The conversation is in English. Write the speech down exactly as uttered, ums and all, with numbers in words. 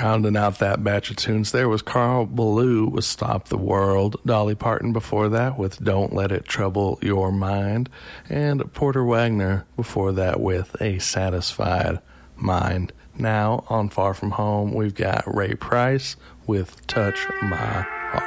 Rounding out that batch of tunes there was Carl Ballou with Stop the World, Dolly Parton before that with Don't Let It Trouble Your Mind, and Porter Wagner before that with A Satisfied Mind. Now, on Far From Home, we've got Ray Price with Touch My